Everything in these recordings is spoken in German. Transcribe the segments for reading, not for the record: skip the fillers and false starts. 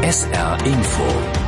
SR Info.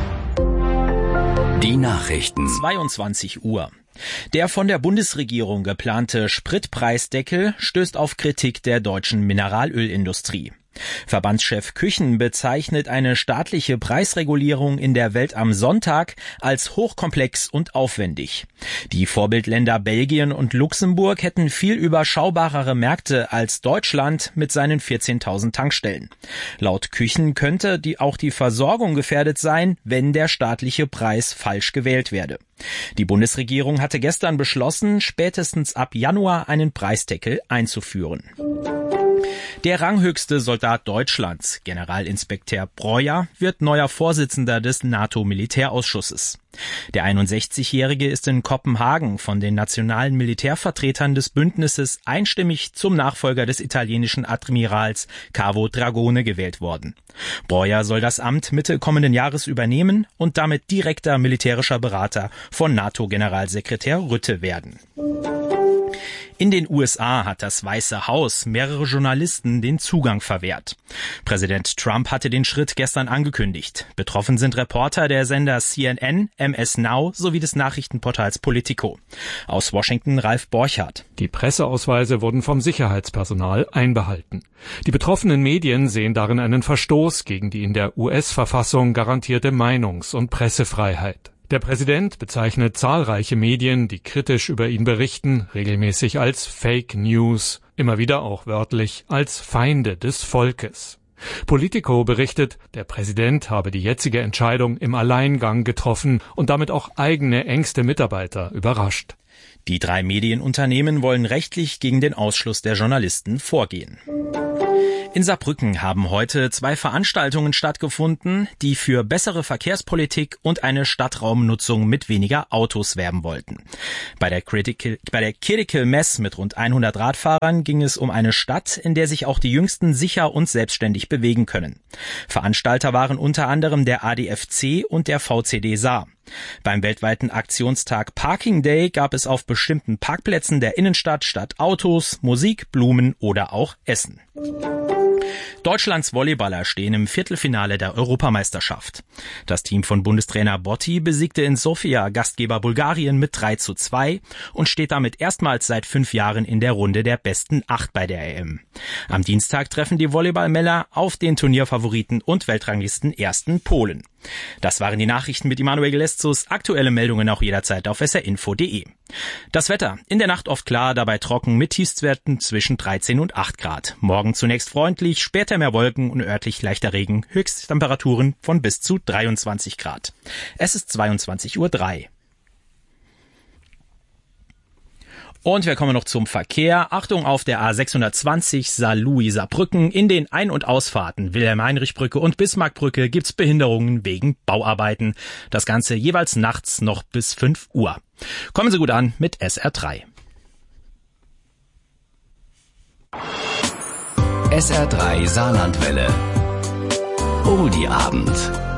Die Nachrichten. 22 Uhr. Der von der Bundesregierung geplante Spritpreisdeckel stößt auf Kritik der deutschen Mineralölindustrie. Verbandschef Küchen bezeichnet eine staatliche Preisregulierung in der Welt am Sonntag als hochkomplex und aufwendig. Die Vorbildländer Belgien und Luxemburg hätten viel überschaubarere Märkte als Deutschland mit seinen 14.000 Tankstellen. Laut Küchen könnte auch die Versorgung gefährdet sein, wenn der staatliche Preis falsch gewählt werde. Die Bundesregierung hatte gestern beschlossen, spätestens ab Januar einen Preisdeckel einzuführen. Der ranghöchste Soldat Deutschlands, Generalinspekteur Breuer, wird neuer Vorsitzender des NATO-Militärausschusses. Der 61-Jährige ist in Kopenhagen von den nationalen Militärvertretern des Bündnisses einstimmig zum Nachfolger des italienischen Admirals Cavo Dragone gewählt worden. Breuer soll das Amt Mitte kommenden Jahres übernehmen und damit direkter militärischer Berater von NATO-Generalsekretär Rutte werden. In den USA hat das Weiße Haus mehrere Journalisten den Zugang verwehrt. Präsident Trump hatte den Schritt gestern angekündigt. Betroffen sind Reporter der Sender CNN, MS Now sowie des Nachrichtenportals Politico. Aus Washington Ralf Borchardt. Die Presseausweise wurden vom Sicherheitspersonal einbehalten. Die betroffenen Medien sehen darin einen Verstoß gegen die in der US-Verfassung garantierte Meinungs- und Pressefreiheit. Der Präsident bezeichnet zahlreiche Medien, die kritisch über ihn berichten, regelmäßig als Fake News, immer wieder auch wörtlich als Feinde des Volkes. Politico berichtet, der Präsident habe die jetzige Entscheidung im Alleingang getroffen und damit auch eigene engste Mitarbeiter überrascht. Die 3 Medienunternehmen wollen rechtlich gegen den Ausschluss der Journalisten vorgehen. In Saarbrücken haben heute 2 Veranstaltungen stattgefunden, die für bessere Verkehrspolitik und eine Stadtraumnutzung mit weniger Autos werben wollten. Bei der Critical Mess mit rund 100 Radfahrern ging es um eine Stadt, in der sich auch die Jüngsten sicher und selbstständig bewegen können. Veranstalter waren unter anderem der ADFC und der VCD Saar. Beim weltweiten Aktionstag Parking Day gab es auf bestimmten Parkplätzen der Innenstadt statt Autos Musik, Blumen oder auch Essen. Deutschlands Volleyballer stehen im Viertelfinale der Europameisterschaft. Das Team von Bundestrainer Botti besiegte in Sofia Gastgeber Bulgarien mit 3:2 und steht damit erstmals seit 5 Jahren in der Runde der besten 8 bei der EM. Am Dienstag treffen die Volleyballmänner auf den Turnierfavoriten und Weltranglisten ersten Polen. Das waren die Nachrichten mit Immanuel Geleszus. Aktuelle Meldungen auch jederzeit auf srinfo.de. Das Wetter. In der Nacht oft klar, dabei trocken mit Tiefstwerten zwischen 13 und 8 Grad. Morgen zunächst freundlich, später mehr Wolken und örtlich leichter Regen. Höchsttemperaturen von bis zu 23 Grad. Es ist 22:03 Uhr. Und wir kommen noch zum Verkehr. Achtung auf der A620 Saarlouis-Saarbrücken. In den Ein- und Ausfahrten Wilhelm-Heinrich-Brücke und Bismarckbrücke gibt's Behinderungen wegen Bauarbeiten. Das Ganze jeweils nachts noch bis 5 Uhr. Kommen Sie gut an mit SR3. SR3 Saarlandwelle. Oldie Abend.